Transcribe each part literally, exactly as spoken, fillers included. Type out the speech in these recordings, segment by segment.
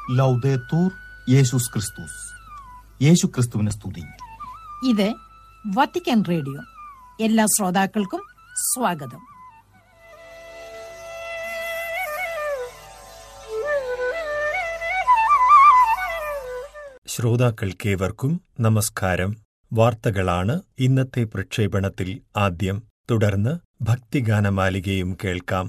ലൗദേത്തൂർ യേശുസ് ക്രിസ്തുസ്. യേശു ക്രിസ്തുവിനെ സ്തുതി. ഇത് വത്തിക്കാൻ റേഡിയോ. എല്ലാ ശ്രോതാക്കൾക്കും സ്വാഗതം. ശ്രോതാക്കൾക്കേവർക്കും നമസ്കാരം. വാർത്തകളാണ് ഇന്നത്തെ പ്രക്ഷേപണത്തിൽ ആദ്യം. തുടർന്ന് ഭക്തിഗാനമാലികയും കേൾക്കാം.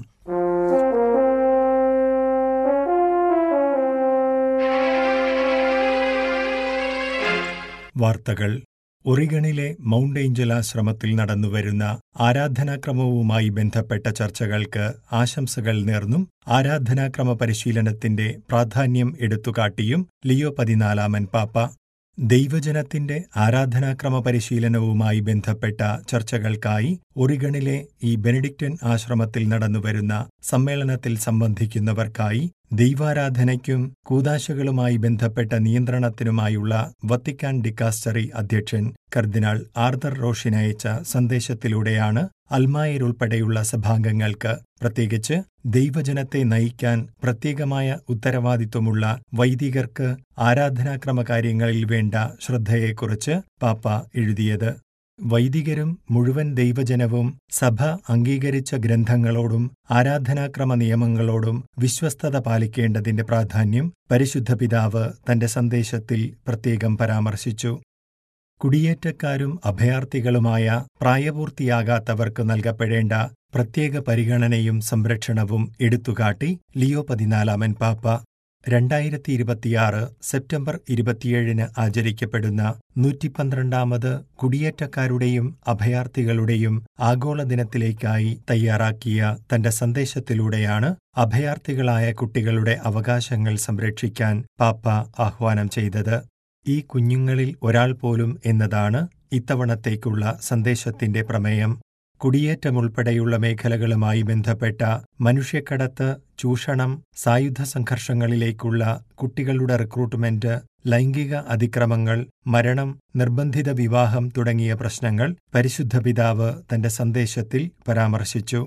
വാർത്തകൾ. ഒറിഗണിലെ മൗണ്ട് ഏഞ്ചൽ ആശ്രമത്തിൽ നടന്നുവരുന്ന ആരാധനാക്രമവുമായി ബന്ധപ്പെട്ട ചർച്ചകൾക്ക് ആശംസകൾ നേർന്നും ആരാധനാക്രമ പരിശീലനത്തിന്റെ പ്രാധാന്യം എടുത്തുകാട്ടിയും ലിയോ പതിനാലാമൻ പാപ്പ. ദൈവജനത്തിന്റെ ആരാധനാക്രമ പരിശീലനവുമായി ബന്ധപ്പെട്ട ചർച്ചകൾക്കായി ഒറിഗണിലെ ഈ ബെനഡിക്റ്റൻ ആശ്രമത്തിൽ നടന്നുവരുന്ന സമ്മേളനത്തിൽ സംബന്ധിക്കുന്നവർക്കായി ദൈവാരാധനയ്ക്കും കൂദാശകളുമായി ബന്ധപ്പെട്ട നിയന്ത്രണത്തിനുമായുള്ള വത്തിക്കാൻ ഡിക്കാസ്റ്ററി അധ്യക്ഷൻ കർദിനാൾ ആർതർ റോഷിനയച്ച സന്ദേശത്തിലൂടെയാണ് അൽമായരുൾപ്പെടെയുള്ള സഭാംഗങ്ങൾക്ക്, പ്രത്യേകിച്ച് ദൈവജനത്തെ നയിക്കാൻ പ്രത്യേകമായ ഉത്തരവാദിത്വമുള്ള വൈദികർക്ക് ആരാധനാക്രമ കാര്യങ്ങളിൽ വേണ്ട ശ്രദ്ധയെക്കുറിച്ച് പാപ്പ എഴുതിയത്. വൈദികരും മുഴുവൻ ദൈവജനവും സഭ അംഗീകരിച്ച ഗ്രന്ഥങ്ങളോടും ആരാധനാക്രമ നിയമങ്ങളോടും വിശ്വസ്തത പാലിക്കേണ്ടതിന്റെ പ്രാധാന്യം പരിശുദ്ധ പിതാവ് തന്റെ സന്ദേശത്തിൽ പ്രത്യേകം പരാമർശിച്ചു. കുടിയേറ്റക്കാരും അഭയാർത്ഥികളുമായ പ്രായപൂർത്തിയാകാത്തവർക്ക് നൽകപ്പെടേണ്ട പ്രത്യേക പരിഗണനയും സംരക്ഷണവും എടുത്തുകാട്ടി ലിയോ പതിനാലാമൻ പാപ്പ രണ്ടായിരത്തി ഇരുപത്തിയാറ് സെപ്റ്റംബർ ഇരുപത്തിയേഴിന് ആചരിക്കപ്പെടുന്ന നൂറ്റി പന്ത്രണ്ടാമത് കുടിയേറ്റക്കാരുടെയും അഭയാർത്ഥികളുടെയും ആഗോള ദിനത്തിലേക്കായി തയ്യാറാക്കിയ തന്റെ സന്ദേശത്തിലൂടെയാണ് അഭയാർത്ഥികളായ കുട്ടികളുടെ അവകാശങ്ങൾ സംരക്ഷിക്കാൻ പാപ്പ ആഹ്വാനം ചെയ്തത്. ഈ കുഞ്ഞുങ്ങളിൽ ഒരാൾ പോലും എന്നതാണ് ഇത്തവണത്തേക്കുള്ള സന്ദേശത്തിന്റെ പ്രമേയം. കുടിയേറ്റമുൾപ്പെടെയുള്ള മേഖലകളുമായി ബന്ധപ്പെട്ട മനുഷ്യക്കടത്ത്, ചൂഷണം, സായുധ സംഘർഷങ്ങളിലേക്കുള്ള കുട്ടികളുടെ റിക്രൂട്ട്മെന്റ്, ലൈംഗിക അതിക്രമങ്ങൾ, മരണം, നിർബന്ധിത വിവാഹം തുടങ്ങിയ പ്രശ്നങ്ങൾ പരിശുദ്ധ പിതാവ് തന്റെ സന്ദേശത്തിൽ പരാമർശിച്ചു.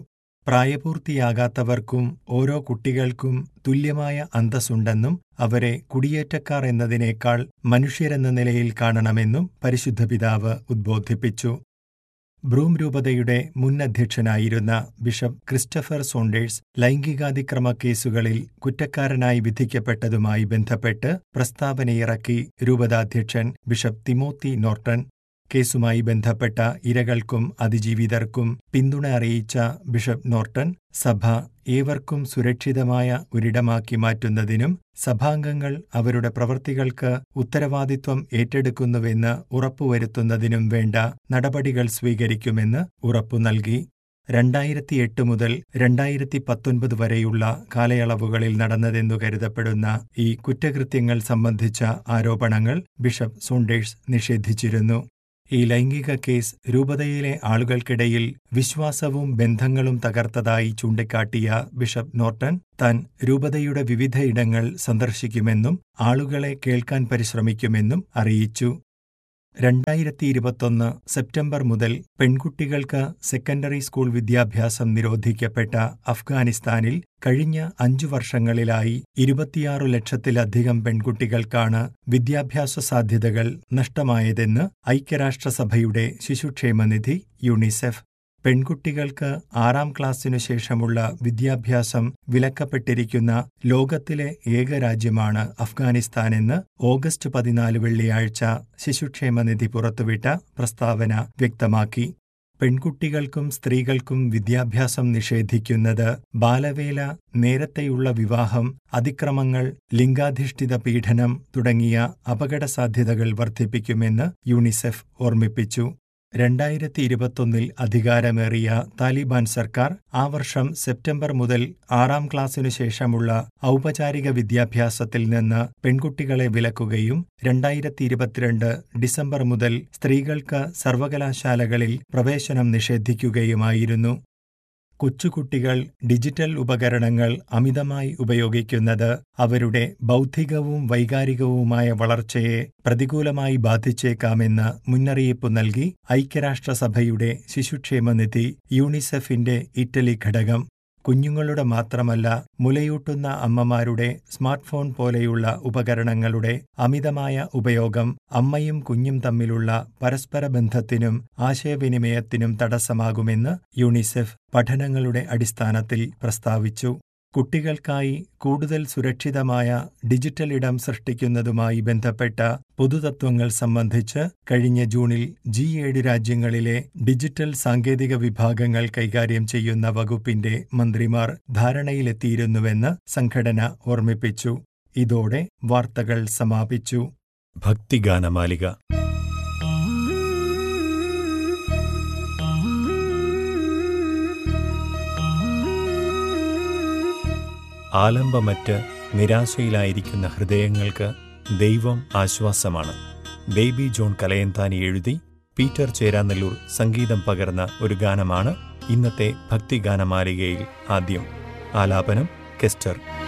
പ്രായപൂർത്തിയാകാത്തവർക്കും ഓരോ കുട്ടികൾക്കും തുല്യമായ അന്തസ്സുണ്ടെന്നും അവരെ കുടിയേറ്റക്കാർ എന്നതിനേക്കാൾ മനുഷ്യരെന്ന നിലയിൽ കാണണമെന്നും പരിശുദ്ധ പിതാവ് ഉദ്ബോധിപ്പിച്ചു. ബ്രൂം രൂപതയുടെ മുൻ അധ്യക്ഷനായിരുന്ന ബിഷപ്പ് ക്രിസ്റ്റഫർ സോണ്ടേഴ്സ് ലൈംഗികാതിക്രമ കേസുകളിൽ കുറ്റക്കാരനായി വിധിക്കപ്പെട്ടതുമായി ബന്ധപ്പെട്ട് പ്രസ്താവനയിറക്കി. രൂപതാധ്യക്ഷൻ ബിഷപ്പ് തിമോത്തി നോർട്ടൺ കേസുമായി ബന്ധപ്പെട്ട ഇരകൾക്കും അതിജീവിതർക്കും പിന്തുണ അറിയിച്ച ബിഷപ്പ് നോർട്ടൺ സഭ ഏവർക്കും സുരക്ഷിതമായ ഒരിടമാക്കി മാറ്റുന്നതിനും സഭാംഗങ്ങൾ അവരുടെ പ്രവൃത്തികൾക്ക് ഉത്തരവാദിത്വം ഏറ്റെടുക്കുന്നുവെന്ന് ഉറപ്പുവരുത്തുന്നതിനും വേണ്ട നടപടികൾ സ്വീകരിക്കുമെന്ന് ഉറപ്പു നൽകി. രണ്ടായിരത്തി എട്ട് മുതൽ രണ്ടായിരത്തി പത്തൊൻപത് വരെയുള്ള കാലയളവുകളിൽ നടന്നതെന്നു കരുതപ്പെടുന്ന ഈ കുറ്റകൃത്യങ്ങൾ സംബന്ധിച്ച ആരോപണങ്ങൾ ബിഷപ്പ് സോണ്ടേഴ്സ് നിഷേധിച്ചിരുന്നു. ഈ ലൈംഗിക കേസ് രൂപതയിലെ ആളുകൾക്കിടയിൽ വിശ്വാസവും ബന്ധങ്ങളും തകർത്തതായി ചൂണ്ടിക്കാട്ടിയ ബിഷപ്പ് നോർട്ടൺ താൻ രൂപതയുടെ വിവിധയിടങ്ങൾ സന്ദർശിക്കുമെന്നും ആളുകളെ കേൾക്കാൻ പരിശ്രമിക്കുമെന്നും അറിയിച്ചു. രണ്ടായിരത്തി ഇരുപത്തൊന്ന് സെപ്റ്റംബർ മുതൽ പെൺകുട്ടികൾക്ക് സെക്കൻഡറി സ്കൂൾ വിദ്യാഭ്യാസം നിരോധിക്കപ്പെട്ട അഫ്ഗാനിസ്ഥാനിൽ കഴിഞ്ഞ അഞ്ചു വർഷങ്ങളിലായി ഇരുപത്തിയാറു ലക്ഷത്തിലധികം പെൺകുട്ടികൾക്കാണ് വിദ്യാഭ്യാസ സാധ്യതകൾ നഷ്ടമായതെന്ന് ഐക്യരാഷ്ട്രസഭയുടെ ശിശുക്ഷേമനിധി യൂണിസെഫ്. പെൺകുട്ടികൾക്ക് ആറാം ക്ലാസ്സിനു ശേഷമുള്ള വിദ്യാഭ്യാസം വിലക്കപ്പെട്ടിരിക്കുന്ന ലോകത്തിലെ ഏക രാജ്യമാണ് അഫ്ഗാനിസ്ഥാനെന്ന് ഓഗസ്റ്റ് പതിനാല് വെള്ളിയാഴ്ച ശിശുക്ഷേമനിധി പുറത്തുവിട്ട പ്രസ്താവന വ്യക്തമാക്കി. പെൺകുട്ടികൾക്കും സ്ത്രീകൾക്കും വിദ്യാഭ്യാസം നിഷേധിക്കുന്നത് ബാലവേല, നേരത്തെയുള്ള വിവാഹം, അതിക്രമങ്ങൾ, ലിംഗാധിഷ്ഠിത പീഡനം തുടങ്ങിയ അപകടസാധ്യതകൾ വർദ്ധിപ്പിക്കുമെന്ന് യൂണിസെഫ് ഓർമ്മിപ്പിച്ചു. രണ്ടായിരത്തി ഇരുപത്തൊന്നിൽ അധികാരമേറിയ താലിബാൻ സർക്കാർ ആ വർഷം സെപ്റ്റംബർ മുതൽ ആറാം ക്ലാസ്സിനു ശേഷമുള്ള ഔപചാരിക വിദ്യാഭ്യാസത്തിൽ നിന്ന് പെൺകുട്ടികളെ വിലക്കുകയും രണ്ടായിരത്തി ഇരുപത്തിരണ്ട് ഡിസംബർ മുതൽ സ്ത്രീകൾക്ക് സർവകലാശാലകളിൽ പ്രവേശനം നിഷേധിക്കുകയുമായിരുന്നു. കൊച്ചുകുട്ടികൾ ഡിജിറ്റൽ ഉപകരണങ്ങൾ അമിതമായി ഉപയോഗിക്കുന്നത് അവരുടെ ബൗദ്ധികവും വൈകാരികവുമായ വളർച്ചയെ പ്രതികൂലമായി ബാധിച്ചേക്കാമെന്ന് മുന്നറിയിപ്പ് നൽകി ഐക്യരാഷ്ട്രസഭയുടെ ശിശുക്ഷേമനിധി യൂണിസെഫിന്റെ ഇറ്റലി ഘടകം. കുഞ്ഞുങ്ങളുടെ മാത്രമല്ല, മുലയൂട്ടുന്ന അമ്മമാരുടെ സ്മാർട്ട് ഫോൺ പോലെയുള്ള ഉപകരണങ്ങളുടെ അമിതമായ ഉപയോഗം അമ്മയും കുഞ്ഞും തമ്മിലുള്ള പരസ്പര ബന്ധത്തിനും ആശയവിനിമയത്തിനും തടസ്സമാകുമെന്ന് യൂണിസെഫ് പഠനങ്ങളുടെ അടിസ്ഥാനത്തിൽ പ്രസ്താവിച്ചു. കുട്ടികൾക്കായി കൂടുതൽ സുരക്ഷിതമായ ഡിജിറ്റൽ ഇടം സൃഷ്ടിക്കുന്നതുമായി ബന്ധപ്പെട്ട പൊതുതത്വങ്ങൾ സംബന്ധിച്ച് കഴിഞ്ഞ ജൂണിൽ ജി ഏഴ് രാജ്യങ്ങളിലെ ഡിജിറ്റൽ സാങ്കേതിക വിഭാഗങ്ങൾ കൈകാര്യം ചെയ്യുന്ന വകുപ്പിന്റെ മന്ത്രിമാർ ധാരണയിലെത്തിയിരുന്നുവെന്ന് സംഘടന ഓർമ്മിപ്പിച്ചു. ഇതോടെ വാർത്തകൾ സമാപിച്ചു. ഭക്തിഗാനമാലിക. ആലംബമറ്റ് നിരാശയിലായിരിക്കുന്ന ഹൃദയങ്ങൾക്ക് ദൈവം ആശ്വാസമാണ്. ബേബി ജോൺ കലയന്താനി എഴുതി പീറ്റർ ചേരാനെല്ലൂർ സംഗീതം പകർന്ന ഒരു ഗാനമാണ് ഇന്നത്തെ ഭക്തിഗാനമാലികയിൽ ആദ്യം. ആലാപനം കെസ്റ്റർ.